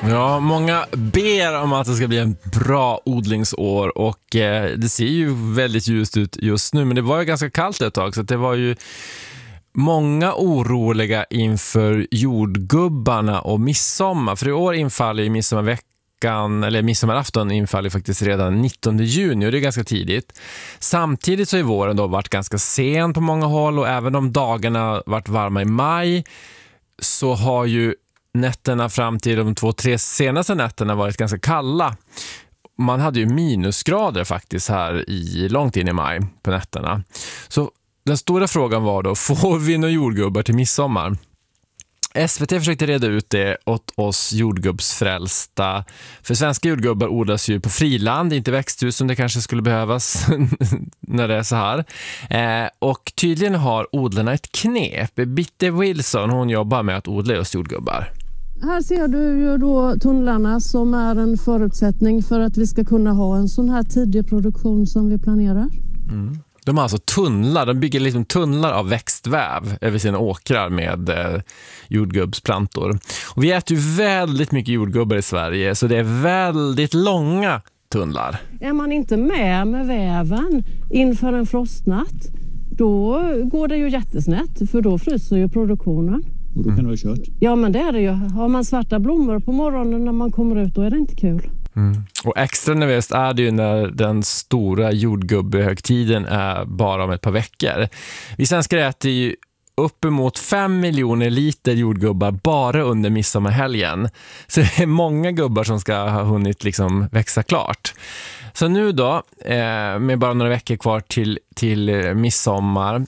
Ja, många ber om att det ska bli en bra odlingsår och det ser ju väldigt ljust ut just nu, men det var ju ganska kallt ett tag så det var ju många oroliga inför jordgubbarna och midsommar. För i år infaller ju midsommarafton infaller faktiskt redan 19 juni och det är ganska tidigt. Samtidigt så har våren då varit ganska sen på många håll och även om dagarna varit varma i maj så har ju nätterna fram till de 2-3 senaste nätterna varit ganska kalla. Man hade ju minusgrader faktiskt här långt in i maj på nätterna. Så den stora frågan var då, får vi några jordgubbar till midsommar? SVT försökte reda ut det åt oss jordgubbsfrälsta. För svenska jordgubbar odlas ju på friland, inte växthus som det kanske skulle behövas när det är så här. Och tydligen har odlarna ett knep. Bitte Wilson, hon jobbar med att odla just jordgubbar. Här ser du ju då tunnlarna som är en förutsättning för att vi ska kunna ha en sån här tidig produktion som vi planerar. Mm. De har alltså tunnlar, de bygger liksom tunnlar av växtväv över sina åkrar med jordgubbsplantor. Och vi äter ju väldigt mycket jordgubbar i Sverige så det är väldigt långa tunnlar. Är man inte med väven inför en frostnatt, då går det ju jättesnett för då fryser ju produktionen. Och då kan det vara kört. Ja, men det är det ju. Har man svarta blommor på morgonen när man kommer ut, då är det inte kul. Mm. Och extra nervöst är det ju när den stora jordgubbehögtiden är bara om ett par veckor. Vi svenskar äter ju uppemot 5 miljoner liter jordgubbar bara under midsommarhelgen. Så det är många gubbar som ska ha hunnit liksom växa klart. Så nu då, med bara några veckor kvar till midsommar,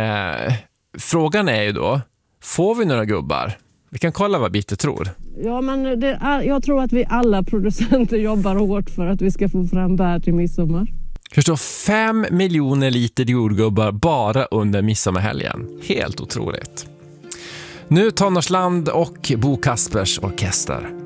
frågan är ju då, får vi några gubbar? Vi kan kolla vad Bitte tror. Ja, men jag tror att vi alla producenter jobbar hårt för att vi ska få fram bär till midsommar. Förstå, 5 miljoner liter jordgubbar bara under midsommarhelgen. Helt otroligt. Nu Tonårsland och Bo Kaspers orkester.